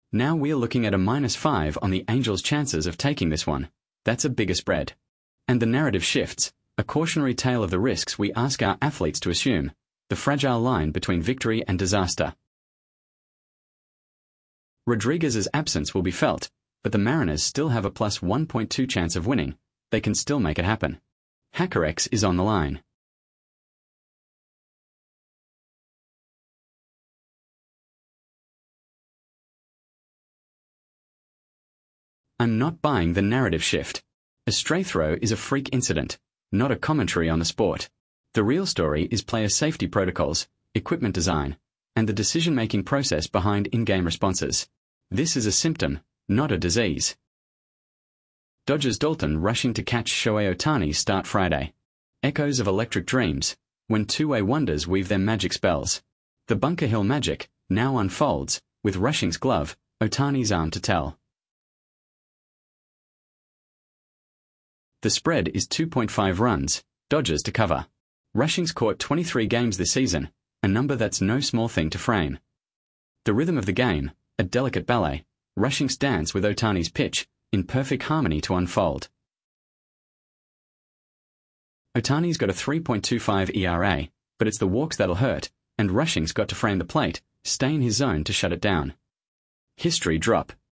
Now we are looking at a -5 on the Angels' chances of taking this one. That's a bigger spread. And the narrative shifts, a cautionary tale of the risks we ask our athletes to assume, the fragile line between victory and disaster. Rodriguez's absence will be felt, but the Mariners still have a +1.2 chance of winning. They can still make it happen. HackerX is on the line. I'm not buying the narrative shift. A stray throw is a freak incident, not a commentary on the sport. The real story is player safety protocols, equipment design, and the decision-making process behind in-game responses. This is a symptom, not a disease. Dodgers Dalton rushing to catch Shohei Ohtani start Friday. Echoes of electric dreams, when two-way wonders weave their magic spells. The Bunker Hill magic now unfolds, with Rushing's glove, Ohtani's arm to tell. The spread is 2.5 runs, Dodgers to cover. Rushing's caught 23 games this season, a number that's no small thing to frame. The rhythm of the game, a delicate ballet, Rushing's dance with Ohtani's pitch, in perfect harmony to unfold. Ohtani's got a 3.25 ERA, but it's the walks that'll hurt, and Rushing's got to frame the plate, stay in his zone to shut it down. History drop,